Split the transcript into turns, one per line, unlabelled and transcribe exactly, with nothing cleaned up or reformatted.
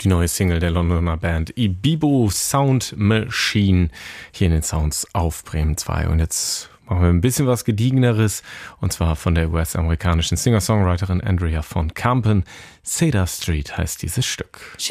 Die neue Single der Londoner Band Ibibo Sound Machine hier in den Sounds auf Bremen zwei. Und jetzt machen wir ein bisschen was Gediegeneres, und zwar von der U S-amerikanischen Singer-Songwriterin Andrea von Kampen. Cedar Street heißt dieses Stück.